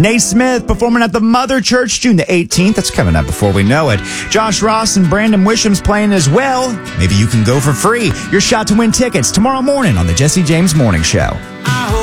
Naismith performing at the Mother Church June the 18th. That's coming up before we know it. Josh Ross and Brandon Wisham's playing as well. Maybe you can go for free. Your shot to win tickets tomorrow morning on the Jesse James Morning Show.